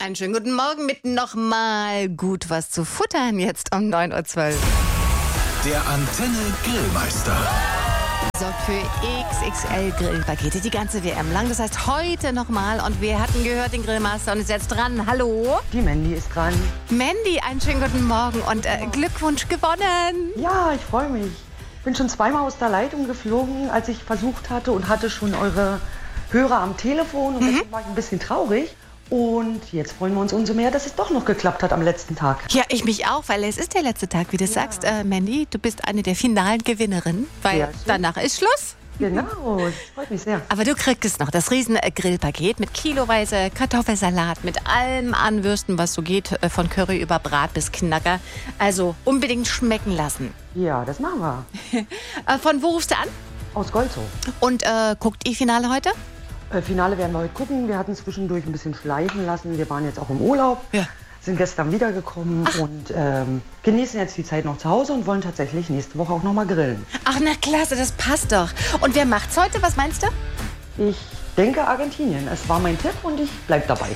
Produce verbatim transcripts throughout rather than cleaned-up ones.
Einen schönen guten Morgen mit nochmal gut was zu futtern jetzt um neun Uhr zwölf. Der Antenne Grillmeister Sorgt für X X L-Grillpakete die ganze W M lang. Das heißt heute nochmal. Und wir hatten gehört, den Grillmaster und ist jetzt dran. Hallo? Die Mandy ist dran. Mandy, einen schönen guten Morgen und äh, Glückwunsch gewonnen. Ja, ich freue mich. Ich bin schon zweimal aus der Leitung geflogen, als ich versucht hatte und hatte schon eure Hörer am Telefon. Und mhm. deswegen war ich ein bisschen traurig. Und jetzt freuen wir uns umso mehr, dass es doch noch geklappt hat am letzten Tag. Ja, ich mich auch, weil es ist der letzte Tag, wie du ja. sagst. Äh, Mandy, du bist eine der finalen Gewinnerinnen, weil ja, danach ist Schluss. Genau, das freut mich sehr. Aber du kriegst noch das riesen Grillpaket mit kiloweise Kartoffelsalat, mit allem an Würsten, was so geht, von Curry über Brat bis Knacker. Also unbedingt schmecken lassen. Ja, das machen wir. Von wo rufst du an? Aus Golzow. Und äh, guckt ihr Finale heute? Äh, Finale werden wir heute gucken. Wir hatten zwischendurch ein bisschen schleifen lassen. Wir waren jetzt auch im Urlaub, ja. sind gestern wiedergekommen Ach. und ähm, genießen jetzt die Zeit noch zu Hause und wollen tatsächlich nächste Woche auch noch mal grillen. Ach, na klasse, das passt doch. Und wer macht's heute? Was meinst du? Ich denke Argentinien. Es war mein Tipp und ich bleib dabei.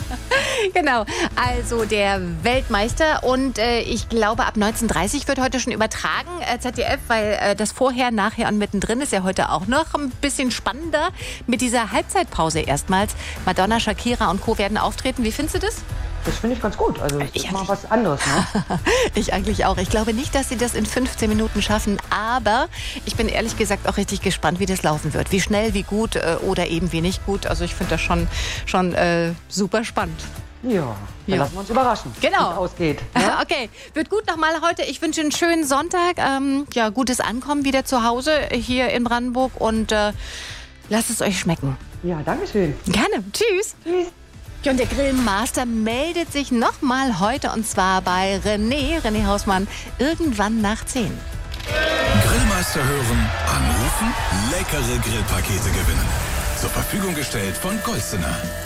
Genau, also der Weltmeister und äh, ich glaube ab neunzehn Uhr dreißig wird heute schon übertragen, äh, Z D F, weil äh, das Vorher, Nachher und Mittendrin ist ja heute auch noch ein bisschen spannender mit dieser Halbzeitpause erstmals. Madonna, Shakira und Co. werden auftreten. Wie findest du das? Das finde ich ganz gut. Also es ist mal was anderes. Ne? Ich eigentlich auch. Ich glaube nicht, dass sie das in fünfzehn Minuten schaffen, aber ich bin ehrlich gesagt auch richtig gespannt, wie das laufen wird. Wie schnell, wie gut äh, oder eben wenig gut. Also ich finde das schon, schon äh, super spannend. Ja, dann ja. lassen wir uns überraschen, genau. wie es ausgeht. Ne? Okay, wird gut nochmal heute. Ich wünsche einen schönen Sonntag. Ähm, ja, gutes Ankommen wieder zu Hause hier in Brandenburg und äh, lasst es euch schmecken. Ja, danke schön. Gerne. Tschüss. Tschüss. Und der Grillmaster meldet sich nochmal heute und zwar bei René, René Hausmann, irgendwann nach zehn. Grillmeister hören, anrufen, leckere Grillpakete gewinnen. Zur Verfügung gestellt von Golsener.